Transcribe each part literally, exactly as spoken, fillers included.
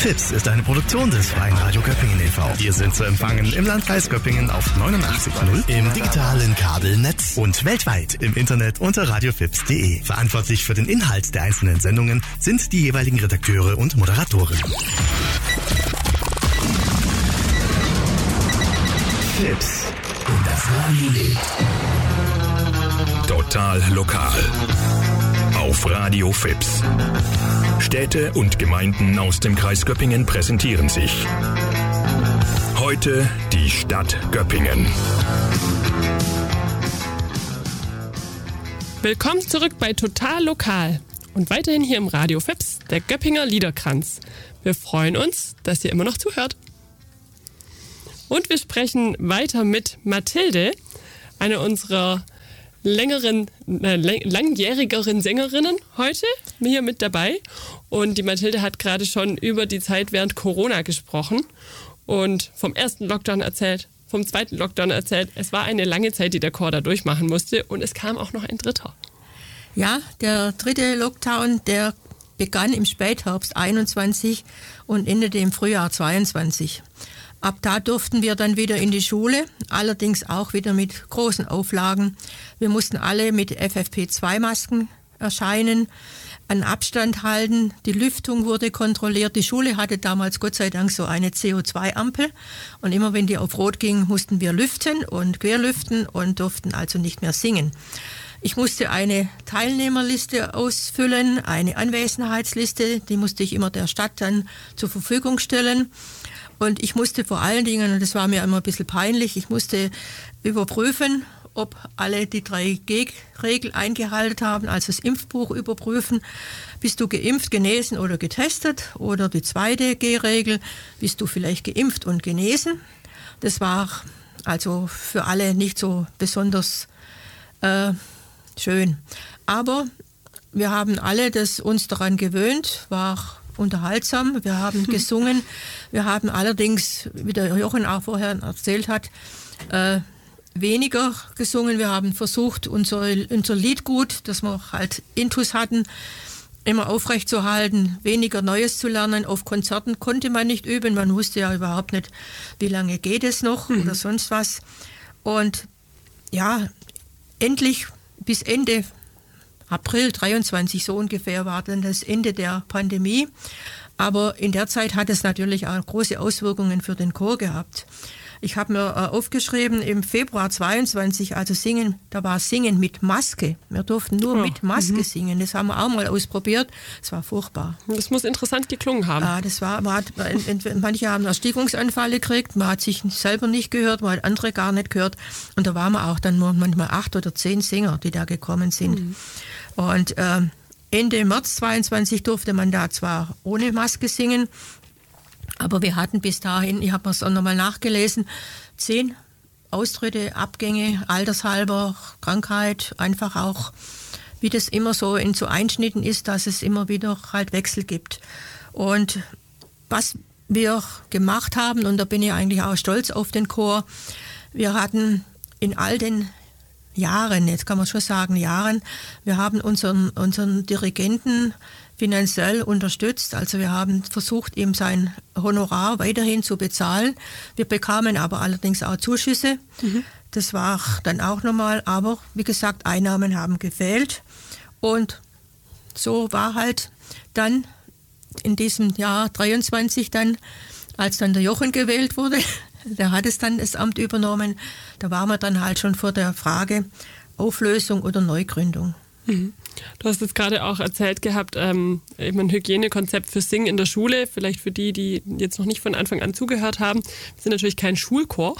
Fips ist eine Produktion des Freien Radio Göppingen e V. Wir sind zu empfangen im Landkreis Göppingen auf neunundachtzig Komma null, im digitalen Kabelnetz und weltweit im Internet unter radiofips punkt de. Verantwortlich für den Inhalt der einzelnen Sendungen sind die jeweiligen Redakteure und Moderatoren. Fips und das Radio lebt. Total lokal. Auf Radio Fips. Städte und Gemeinden aus dem Kreis Göppingen präsentieren sich. Heute die Stadt Göppingen. Willkommen zurück bei Total Lokal und weiterhin hier im Radio Fips, der Göppinger Liederkranz. Wir freuen uns, dass ihr immer noch zuhört. Und wir sprechen weiter mit Mathilde, eine unserer längeren, äh, langjährigeren Sängerinnen heute hier mit dabei. Und die Mathilde hat gerade schon über die Zeit während Corona gesprochen und vom ersten Lockdown erzählt, vom zweiten Lockdown erzählt. Es war eine lange Zeit, die der Chor da durchmachen musste, und es kam auch noch ein dritter. Ja, der dritte Lockdown, der begann im Spätherbst einundzwanzig und endete im Frühjahr zweiundzwanzig. Ab da durften wir dann wieder in die Schule, allerdings auch wieder mit großen Auflagen. Wir mussten alle mit F F P zwei Masken erscheinen, an Abstand halten, die Lüftung wurde kontrolliert. Die Schule hatte damals Gott sei Dank so eine C O zwei Ampel und immer wenn die auf Rot ging, mussten wir lüften und querlüften und durften also nicht mehr singen. Ich musste eine Teilnehmerliste ausfüllen, eine Anwesenheitsliste, die musste ich immer der Stadt dann zur Verfügung stellen. Und ich musste vor allen Dingen, und das war mir immer ein bisschen peinlich, ich musste überprüfen, ob alle die drei G-Regeln eingehalten haben, also das Impfbuch überprüfen. Bist du geimpft, genesen oder getestet? Oder die zweite G-Regel, bist du vielleicht geimpft und genesen? Das war also für alle nicht so besonders äh, schön. Aber wir haben alle das uns daran gewöhnt, war unterhaltsam. Wir haben gesungen. Wir haben allerdings, wie der Jochen auch vorher erzählt hat, äh, weniger gesungen. Wir haben versucht, unser, unser Liedgut, das wir halt intus hatten, immer aufrechtzuerhalten, weniger Neues zu lernen. Auf Konzerten konnte man nicht üben. Man wusste ja überhaupt nicht, wie lange geht es noch mhm. oder sonst was. Und ja, endlich bis Ende April dreiundzwanzig so ungefähr war dann das Ende der Pandemie. Aber in der Zeit hat es natürlich auch große Auswirkungen für den Chor gehabt. Ich habe mir äh, aufgeschrieben, im Februar zweiundzwanzig, also singen, da war Singen mit Maske. Wir durften nur oh, mit Maske m- singen. Das haben wir auch mal ausprobiert. Es war furchtbar. Das muss interessant geklungen haben. Ja, das war, man hat, manche haben Erstickungsanfälle gekriegt, man hat sich selber nicht gehört, man hat andere gar nicht gehört. Und da waren wir auch dann nur manchmal acht oder zehn Sänger, die da gekommen sind. Mhm. Und ähm, Ende März zweiundzwanzig durfte man da zwar ohne Maske singen, aber wir hatten bis dahin, ich habe es auch nochmal nachgelesen, zehn Austritte, Abgänge, altershalber, Krankheit, einfach auch, wie das immer so in so Einschnitten ist, dass es immer wieder halt Wechsel gibt. Und was wir gemacht haben, und da bin ich eigentlich auch stolz auf den Chor, wir hatten in all den Jahren, jetzt kann man schon sagen Jahren, wir haben unseren, unseren Dirigenten finanziell unterstützt. Also wir haben versucht, ihm sein Honorar weiterhin zu bezahlen. Wir bekamen aber allerdings auch Zuschüsse. Mhm. Das war dann auch normal. Aber wie gesagt, Einnahmen haben gefehlt. Und so war halt dann in diesem Jahr dreiundzwanzig dann, als dann der Jochen gewählt wurde, der hat es dann das Amt übernommen, da waren wir dann halt schon vor der Frage Auflösung oder Neugründung. Mhm. Du hast jetzt gerade auch erzählt gehabt, ähm, eben ein Hygienekonzept für Singen in der Schule. Vielleicht für die, die jetzt noch nicht von Anfang an zugehört haben. Wir sind natürlich kein Schulchor,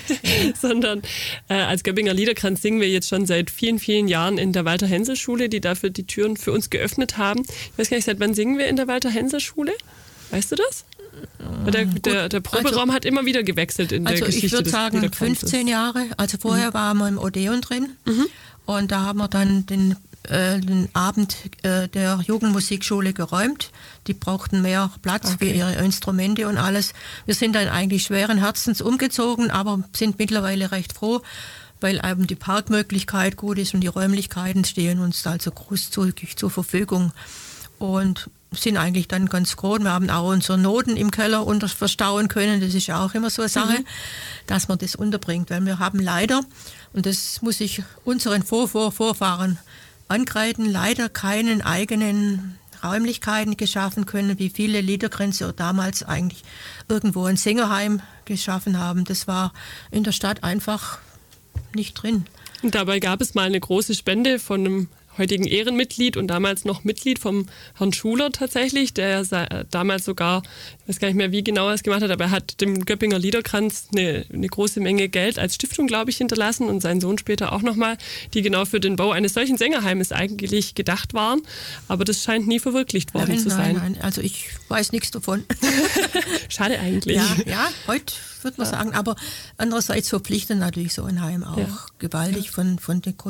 sondern äh, als Göppinger Liederkranz singen wir jetzt schon seit vielen, vielen Jahren in der Walter-Hensel-Schule, die dafür die Türen für uns geöffnet haben. Ich weiß gar nicht, seit wann singen wir in der Walter-Hensel-Schule? Weißt du das? Der, der, der Proberaum also, hat immer wieder gewechselt in der also Geschichte des Also ich würde sagen fünfzehn Jahre. Also vorher mhm. waren wir im Odeon drin mhm. und da haben wir dann den äh, den Abend äh, der Jugendmusikschule geräumt. Die brauchten mehr Platz okay. für ihre Instrumente und alles. Wir sind dann eigentlich schweren Herzens umgezogen, aber sind mittlerweile recht froh, weil eben die Parkmöglichkeit gut ist und die Räumlichkeiten stehen uns also großzügig zur Verfügung. Und sind eigentlich dann ganz groß. Wir haben auch unsere Noten im Keller unter verstauen können. Das ist ja auch immer so eine Sache, mhm. dass man das unterbringt. Weil wir haben leider, und das muss ich unseren Vor -Vor Vorfahren ankreiden, leider keinen eigenen Räumlichkeiten geschaffen können, wie viele Liederkränze damals eigentlich irgendwo ein Sängerheim geschaffen haben. Das war in der Stadt einfach nicht drin. Und dabei gab es mal eine große Spende von einem heutigen Ehrenmitglied und damals noch Mitglied vom Herrn Schuler tatsächlich, der damals sogar, ich weiß gar nicht mehr, wie genau er es gemacht hat, aber er hat dem Göppinger Liederkranz eine, eine große Menge Geld als Stiftung, glaube ich, hinterlassen und sein Sohn später auch nochmal, die genau für den Bau eines solchen Sängerheimes eigentlich gedacht waren. Aber das scheint nie verwirklicht worden nein, zu sein. Nein, nein, also ich weiß nichts davon. Schade eigentlich. Ja, ja, heute würde man ja. sagen, aber andererseits verpflichtet natürlich so ein Heim auch ja. gewaltig ja. von, von den